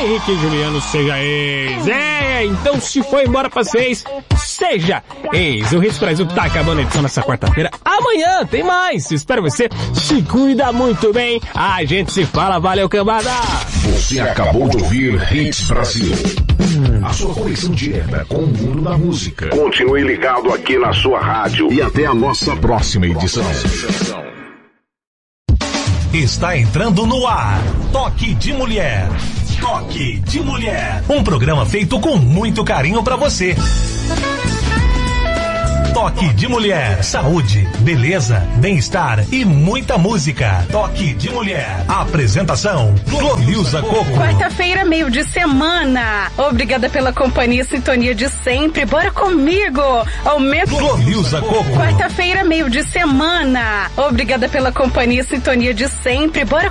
Henrique e Juliano, seja ex. Então se foi embora pra ser ex, seja ex. O Hits Brasil tá acabando a edição nessa quarta-feira. Amanhã tem mais. Espero você. Se cuida muito bem. A gente se fala. Valeu, cambada. Você acabou de ouvir Hits Brasil. A sua conexão direta com o mundo da música. Continue ligado aqui na sua rádio. E até a nossa próxima edição. Está entrando no ar. Toque de Mulher. Toque de Mulher. Um programa feito com muito carinho pra você. Toque de Mulher. Saúde, beleza, bem-estar e muita música. Toque de Mulher. Apresentação: Gloriosa Coco. Quarta-feira, meio de semana. Obrigada pela companhia e sintonia de sempre. Bora comigo. Aumenta. Gloriosa Coco. Quarta-feira, meio de semana. Obrigada pela companhia e sintonia de sempre. Bora